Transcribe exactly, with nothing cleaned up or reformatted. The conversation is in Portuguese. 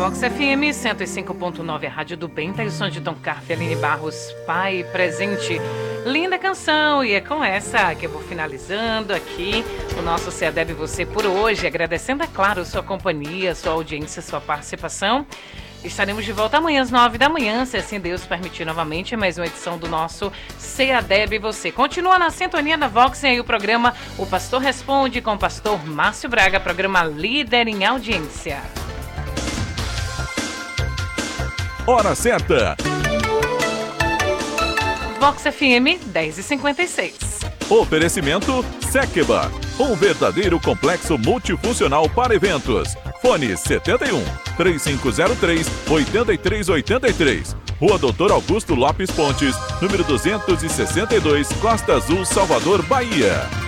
Vox F M cento e cinco ponto nove, a Rádio do Bem, tá aí o som de Tom Carter, Aline Barros, Pai Presente. Linda canção, e é com essa que eu vou finalizando aqui o nosso C A D E B Você por hoje, agradecendo, é claro, sua companhia, sua audiência, sua participação. Estaremos de volta amanhã às nove da manhã, se assim Deus permitir novamente, mais uma edição do nosso C A D E B Você. Continua na sintonia da Vox e aí o programa O Pastor Responde com o pastor Márcio Braga, programa líder em audiência. Hora certa. Vox F M dez e cinquenta e seis. Oferecimento Sekeba, um verdadeiro complexo multifuncional para eventos. Fone setenta e um, três cinco zero três, oito três oito três. Rua Doutor Augusto Lopes Pontes, número duzentos e sessenta e dois, Costa Azul, Salvador, Bahia.